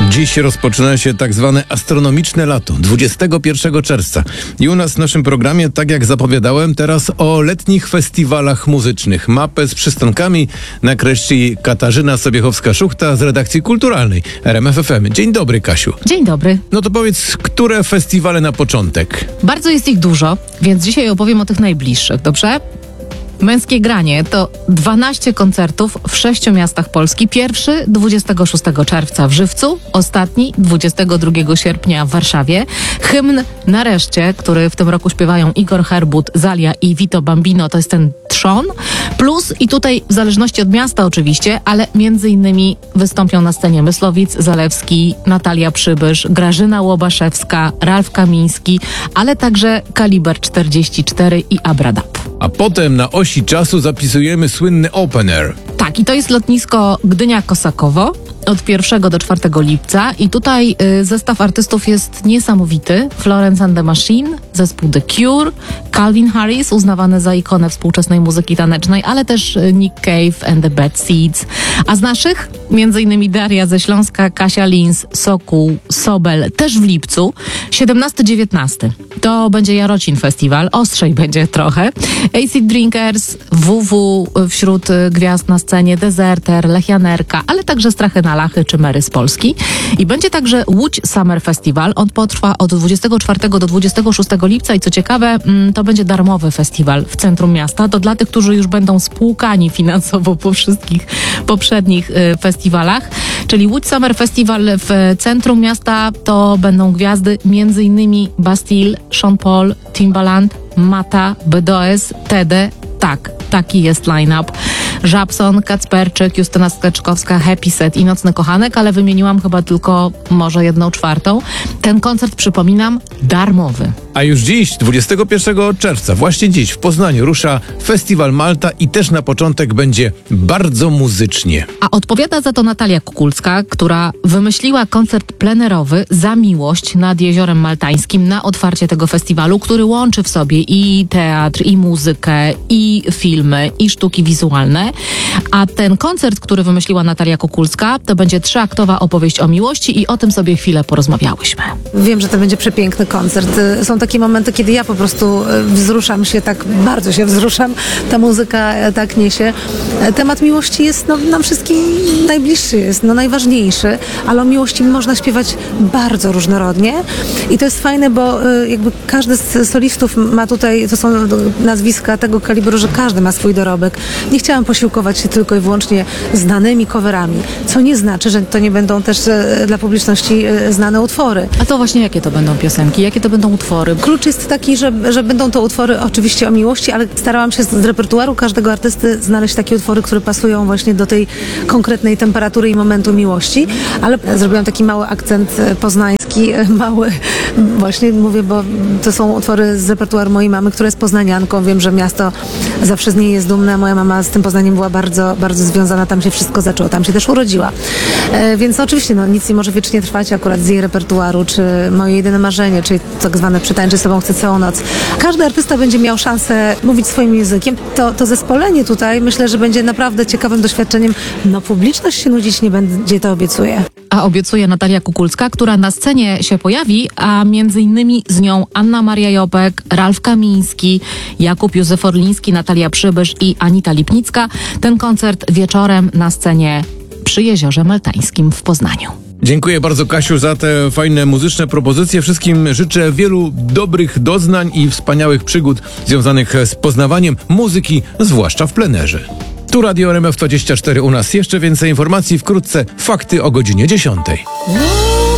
Dziś rozpoczyna się tak zwane astronomiczne lato, 21 czerwca. I u nas w naszym programie, tak jak zapowiadałem, teraz o letnich festiwalach muzycznych. Mapę z przystankami nakreśli Katarzyna Sobiechowska-Szuchta z redakcji kulturalnej RMF FM. Dzień dobry, Kasiu. Dzień dobry. No to powiedz, które festiwale na początek? Bardzo jest ich dużo, więc dzisiaj opowiem o tych najbliższych, dobrze? Męskie Granie to 12 koncertów w 6 miastach Polski. Pierwszy 26 czerwca w Żywcu, ostatni 22 sierpnia w Warszawie. Hymn Nareszcie, który w tym roku śpiewają Igor Herbut, Zalia i Vito Bambino, to jest ten trzon. Plus i tutaj w zależności od miasta oczywiście, ale między innymi wystąpią na scenie Mysłowic, Zalewski, Natalia Przybysz, Grażyna Łobaszewska, Ralf Kamiński, ale także Kaliber 44 i Abradab. A potem na osi czasu zapisujemy słynny Open Air. Tak, i to jest lotnisko Gdynia-Kosakowo od 1 do 4 lipca i tutaj zestaw artystów jest niesamowity. Florence and the Machine, zespół The Cure, Calvin Harris, uznawany za ikonę współczesnej muzyki tanecznej, ale też Nick Cave and the Bad Seeds. A z naszych m.in. Daria ze Śląska, Kasia Lins, Sokół, Sobel, też w lipcu. 17-19 to będzie Jarocin Festiwal, ostrzej będzie trochę. Acid Drinkers, WW wśród gwiazd na scenie, Deserter, Lechianerka, ale także Strachy na Lachy czy Mary z Polski. I będzie także Łódź Summer Festival. On potrwa od 24 do 26 lipca i co ciekawe, to będzie darmowy festiwal w centrum miasta. To dla tych, którzy już będą spłukani finansowo po wszystkich poprzednich festiwalach. Czyli Łódź Summer Festival w centrum miasta to będą gwiazdy m.in. Bastille, Sean Paul, Timbaland, Mata, BDS, Tede. Tak, taki jest line-up. Żabson, Kacperczyk, Justyna Skeczkowska, Happy Set i Nocny Kochanek, ale wymieniłam chyba tylko może 1/4. Ten koncert, przypominam, darmowy. A już dziś, 21 czerwca, właśnie dziś w Poznaniu rusza Festiwal Malta i też na początek będzie bardzo muzycznie. A odpowiada za to Natalia Kukulska, która wymyśliła koncert plenerowy Za miłość nad Jeziorem Maltańskim na otwarcie tego festiwalu, który łączy w sobie i teatr, i muzykę, i filmy, i sztuki wizualne. A ten koncert, który wymyśliła Natalia Kukulska, to będzie 3-aktowa opowieść o miłości i o tym sobie chwilę porozmawiałyśmy. Wiem, że to będzie przepiękny koncert. Są takie momenty, kiedy ja po prostu wzruszam się, tak bardzo się wzruszam. Ta muzyka tak niesie. Temat miłości jest nam wszystkim najbliższy, jest najważniejszy, ale o miłości można śpiewać bardzo różnorodnie i to jest fajne, bo jakby każdy z solistów ma tutaj, to są nazwiska tego kalibru, że każdy ma swój dorobek. Nie chciałam posiłkować się tylko i wyłącznie znanymi coverami, co nie znaczy, że to nie będą też dla publiczności znane utwory. A to właśnie jakie to będą piosenki? Jakie to będą utwory? Klucz jest taki, że będą to utwory oczywiście o miłości, ale starałam się z repertuaru każdego artysty znaleźć takie utwory, które pasują właśnie do tej konkretnej temperatury i momentu miłości, ale zrobiłam taki mały akcent poznański, mały, właśnie mówię, bo to są utwory z repertuaru mojej mamy, która jest poznanianką. Wiem, że miasto zawsze z niej jest dumne. Moja mama z tym Poznaniem była bardzo, bardzo związana. Tam się wszystko zaczęło. Tam się też urodziła. Więc oczywiście nic nie może wiecznie trwać akurat z jej repertuaru, czy Moje jedyne marzenie, czyli tak zwane Przytańczy z tobą chcę całą noc. Każdy artysta będzie miał szansę mówić swoim językiem. To zespolenie tutaj myślę, że będzie naprawdę ciekawym doświadczeniem. Publiczność się nudzić nie będzie, to obiecuję. A obiecuje Natalia Kukulska, która na scenie się pojawi, a między innymi z nią Anna Maria Jopek, Ralf Kamiński, Jakub Józef Orliński, Natalia Przybysz i Anita Lipnicka. Ten koncert wieczorem na scenie przy Jeziorze Maltańskim w Poznaniu. Dziękuję bardzo, Kasiu, za te fajne muzyczne propozycje. Wszystkim życzę wielu dobrych doznań i wspaniałych przygód związanych z poznawaniem muzyki, zwłaszcza w plenerze. Tu Radio RMF24 u nas. Jeszcze więcej informacji wkrótce. Fakty o godzinie 10.